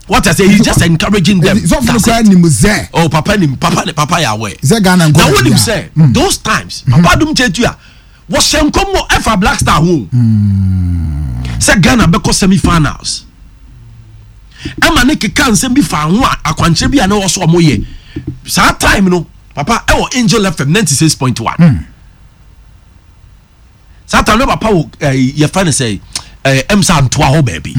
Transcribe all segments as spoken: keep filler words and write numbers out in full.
What I say, he's just encouraging them. So for the oh, Papa, Papa, Papa, Yahweh. Now what him say? Those times, Papa dum chetua. Was some come more F Black Star home. Say Ghana beko semi-finals. Emma ne keka semi fa ho akwanche bia na wo so omoye. Sa time no, Papa e wo Angel F M ninety-six point one. Sa time no Papa wo ye fa ne say eh emsa antoa ho baby.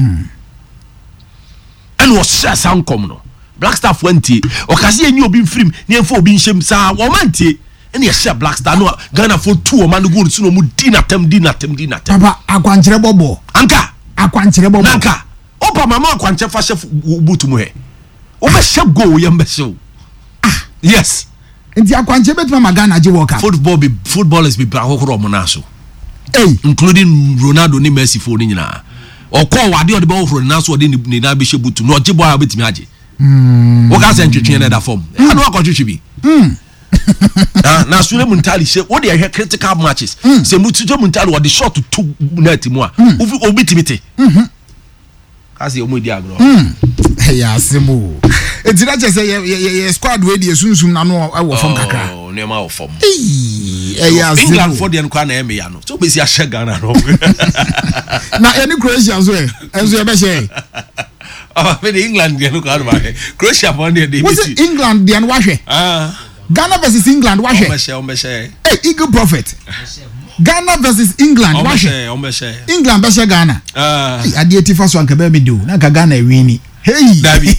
And was share sound come no. Black Star twenty. Okase enyi obi mfrim, ne enfo obi nhyem sa wo mantie. And you share Black Star no Ghana for two o man go to no mu dinatem dinatem dinatem. Papa akwankyere bobo. Anka akwankyere bobo. Anka. Opa mama akwankyere fa chef butu mu he. O be chef go ye mbeso. Ah, yes. Nti akwankyere betu ma Ghana je work. Football be footballers be brahokoro mo na so. Hey, including Ronaldo ni Messi for ni nyina. Okọ wade ode be ofro na so ode ni na be shebutu no ogebo a betimi age. Mm. Wo ka se ntwetwe na da form. Anu akotwetwe bi. Mm. Ah, na Sule Muntali say what they critical matches. Say Mutujo Muntali what the shot to two net mu a. Obi timite. Mhm. Kasi omo di agro. Mm. Ya semo. Enti na say ye squad we dey sunsum na no e wo form kakra. Oh, no ma wo form. Eh ya semo. England for the nkwa na eme ya no. So be si ahye Ghana no. Na any Croatia so e. Enso ye be share. Oh, me England dey no kwa no ba. Croatia for dey dey. What's England dey an wa hwe? Ah. Ghana versus England, wash it. Hey, Eagle Prophet. Ghana versus England, wash it. England versus Ghana. Ah, I did it first one. Can be do. Na Ghana winning. Hey, David.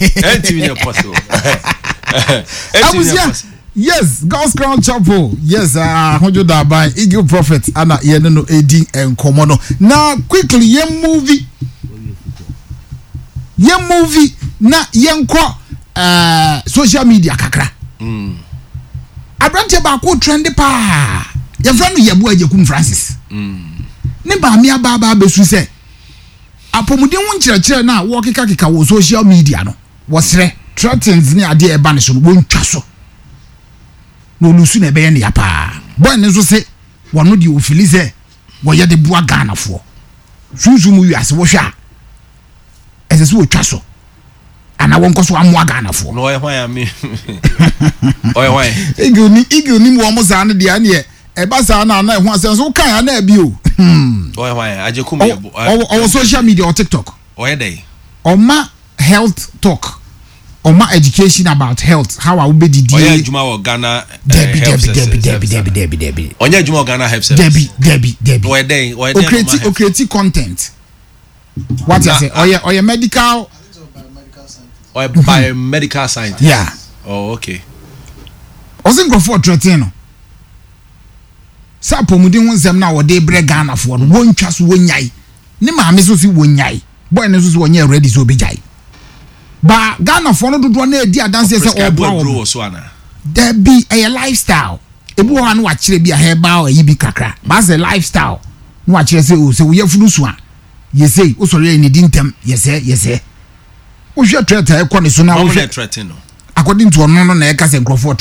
Yes, God's Crown Chapel. Yes, uh, how you da by Eagle Prophet. Anna, ye no eighteen and Komono. Now, quickly, ye movie. Ye movie. Na ye nko uh social media kakra. Hmm. Abrante ba ko trend pa ya friend Yabu Ajekum Francis mm ne ba me aba ba besu se apomuden won kire na wo keka keka wo social media no wo sere threatens ne ade e ba ne so no wontwa so no lusu na be ye ne ya pa boy ne so se wono de ofili se wo ye de bua Ghana fo sunsu mu wiase wo hwa ese se wo twa so ana won koso amwa Ghana fo no e hwan ya me oy hwan igi ni igi ni mo mo za ne de ane e ba sa na na e ho asem so kan ya na bi o oy hwan Ajekum ye bo o social media or TikTok oy dey o ma health talk o ma education about health how I will be the oy adwuma wo Ghana Debbie Debbie Debbie Debbie Debbie Debbie Debbie onya adwuma wo Ghana health Debbie Debbie Debbie oy dey oy dey o create content what you say oy oy medical or biomedical science. Yeah. Oh, okay. Osin go for threaten no. Sa pomudin won sem na wo de bre Ghana fo no wontwa so wonyai. Ne maame so si wonyai. Boy ne so so wonyai ready so obejai. Ba Ghana fo no dodo na edi adanse se obra wo so ana. There be a lifestyle. Ebu ho na wa kire bi a herbal ayi bi kakra. Ba se lifestyle. No wa kire se o se wo yefunu so a. Yesei, o so re ni dintem. Yese, yese. Wo hwe threat e ko ne so na wo hwe threat no. According to ono no na e ka se nkrofo